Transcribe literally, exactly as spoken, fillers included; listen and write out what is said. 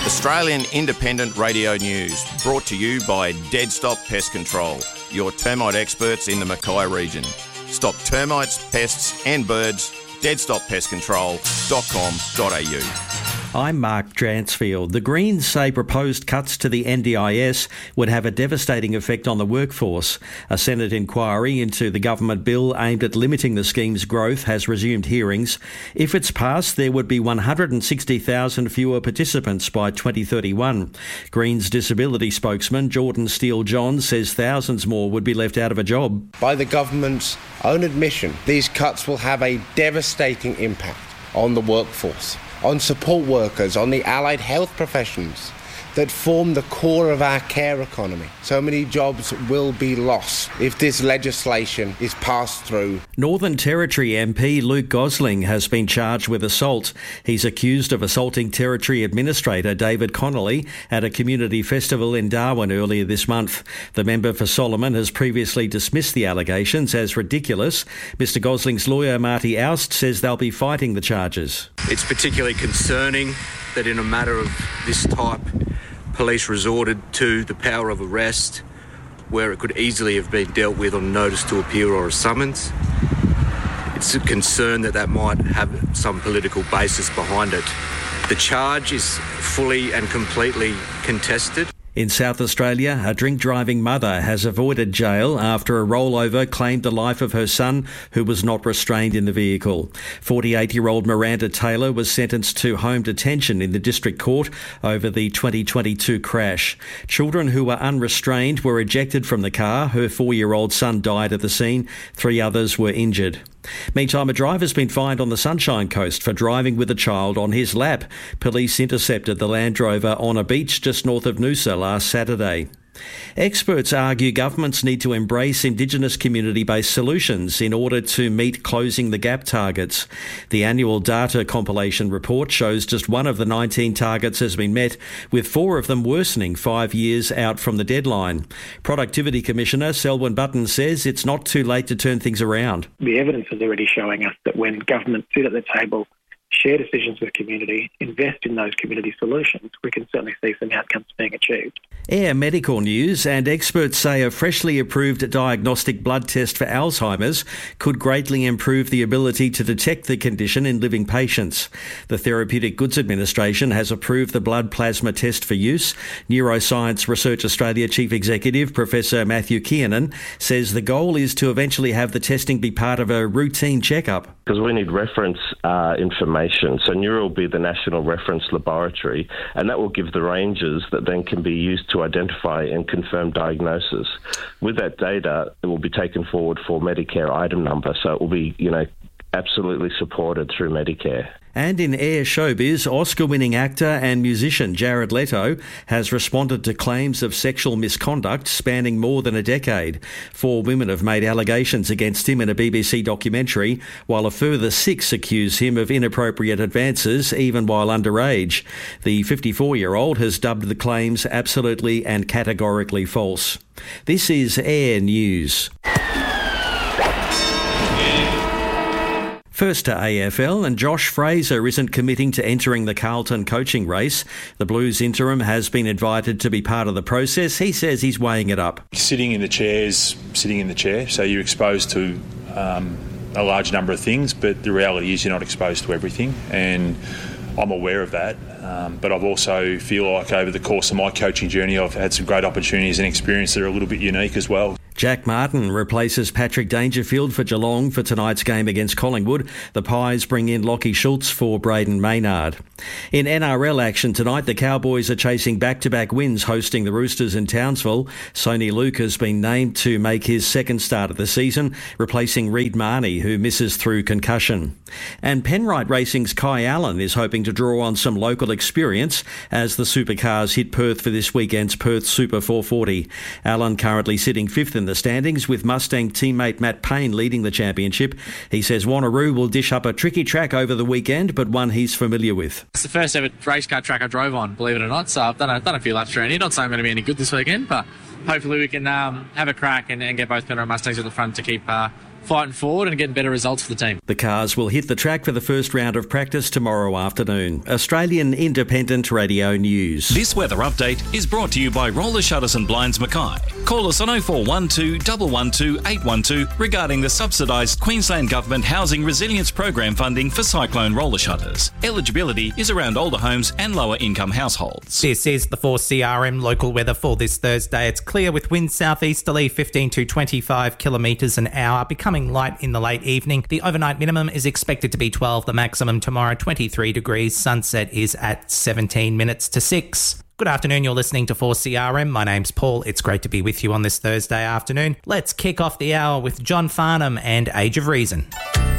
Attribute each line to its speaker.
Speaker 1: Australian Independent Radio News, brought to you by Dead Stop Pest Control, your termite experts in the Mackay region. Stop termites, pests and birds. dead stop pest control dot com dot a u.
Speaker 2: I'm Mark Dransfield. The Greens say proposed cuts to the N D I S would have a devastating effect on the workforce. A Senate inquiry into the government bill aimed at limiting the scheme's growth has resumed hearings. If it's passed, there would be one hundred sixty thousand fewer participants by twenty thirty-one. Greens disability spokesman Jordan Steele-John says thousands more would be left out of a job.
Speaker 3: By the government's own admission, these cuts will have a devastating impact on the workforce, on support workers, on the allied health professions that form the core of our care economy. So many jobs will be lost if this legislation is passed through. Northern Territory M P Luke Gosling has been charged with assault. He's accused of assaulting Territory Administrator David Connolly at a community festival in Darwin earlier this month. The member for Solomon has previously dismissed the allegations as ridiculous. Mister Gosling's lawyer Marty Oust says they'll be fighting the charges.
Speaker 4: It's particularly concerning that in a matter of this type, police resorted to the power of arrest where it could easily have been dealt with on notice to appear or a summons. It's a concern that that might have some political basis behind it. The charge is fully and completely contested.
Speaker 2: In South Australia, a drink-driving mother has avoided jail after a rollover claimed the life of her son, who was not restrained in the vehicle. forty-eight-year-old Miranda Taylor was sentenced to home detention in the district court over the twenty twenty-two crash. Children who were unrestrained were ejected from the car. Her four-year-old son died at the scene. Three others were injured. Meantime, a driver's been fined on the Sunshine Coast for driving with a child on his lap. Police intercepted the Land Rover on a beach just north of Noosa last Saturday. Experts argue governments need to embrace Indigenous community-based solutions in order to meet closing the gap targets. The annual data compilation report shows just one of the nineteen targets has been met, with four of them worsening five years out from the deadline. Productivity Commissioner Selwyn Button says it's not too late to turn things around.
Speaker 5: The evidence is already showing us that when governments sit at the table, share decisions with community, invest in those community solutions, we can certainly see some outcomes being achieved.
Speaker 2: Air medical news, and experts say a freshly approved diagnostic blood test for Alzheimer's could greatly improve the ability to detect the condition in living patients. The Therapeutic Goods Administration has approved the blood plasma test for use. Neuroscience Research Australia Chief Executive Professor Matthew Kiernan says the goal is to eventually have the testing be part of a routine checkup.
Speaker 6: Because we need reference uh, information. So Neuro will be the national reference laboratory, and that will give the ranges that then can be used to identify and confirm diagnosis. With that data, it will be taken forward for Medicare item number, so it will be, you know, absolutely supported through Medicare.
Speaker 2: And in air showbiz, Oscar-winning actor and musician Jared Leto has responded to claims of sexual misconduct spanning more than a decade. Four women have made allegations against him in a B B C documentary, while a further six accuse him of inappropriate advances, even while underage. The fifty-four-year-old has dubbed the claims absolutely and categorically false. This is Air News. First to A F L, and Josh Fraser isn't committing to entering the Carlton coaching race. The Blues interim has been invited to be part of the process. He says he's weighing it up.
Speaker 7: Sitting in the chairs, sitting in the chair, so you're exposed to um, a large number of things, but the reality is you're not exposed to everything, and I'm aware of that. Um, but I've also feel like over the course of my coaching journey, I've had some great opportunities and experience that are a little bit unique as well.
Speaker 2: Jack Martin replaces Patrick Dangerfield for Geelong for tonight's game against Collingwood. The Pies bring in Lockie Schultz for Braden Maynard. In N R L action tonight, the Cowboys are chasing back-to-back wins hosting the Roosters in Townsville. Sony Luke has been named to make his second start of the season, replacing Reid Marnie, who misses through concussion. And Penrite Racing's Kai Allen is hoping to draw on some local experience as the supercars hit Perth for this weekend's Perth Super four forty. Allen currently sitting fifth in the standings, with Mustang teammate Matt Payne leading the championship. He says Wanneroo will dish up a tricky track over the weekend, but one he's familiar with.
Speaker 8: It's the first ever race car track I drove on, believe it or not, so I've done a, done a few laps around here. Not saying I'm going to be any good this weekend, but hopefully we can um, have a crack and, and get both Penrite Mustangs at the front to keep uh, fighting forward and getting better results for the team.
Speaker 2: The cars will hit the track for the first round of practice tomorrow afternoon. Australian Independent Radio News.
Speaker 9: This weather update is brought to you by Roller Shutters and Blinds Mackay. Call us on oh four one two, one one two, eight one two regarding the subsidised Queensland Government Housing Resilience Program funding for cyclone roller shutters. Eligibility is around older homes and lower income households.
Speaker 10: This is the four C R M local weather for this Thursday. It's clear with winds southeasterly fifteen to twenty-five kilometres an hour, becoming light in the late evening. The overnight minimum is expected to be twelve, the maximum tomorrow twenty-three degrees. Sunset is at seventeen minutes to six. Good afternoon, you're listening to four C R M. My name's Paul. It's great to be with you on this Thursday afternoon. Let's kick off the hour with John Farnham and Age of Reason.